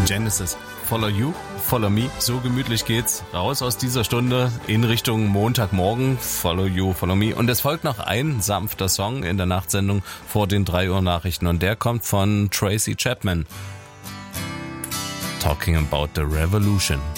Genesis. Follow You, Follow Me. So gemütlich geht's raus aus dieser Stunde in Richtung Montagmorgen. Follow You, Follow Me. Und es folgt noch ein sanfter Song in der Nachtsendung vor den 3 Uhr Nachrichten. Und der kommt von Tracy Chapman. Talking about the Revolution.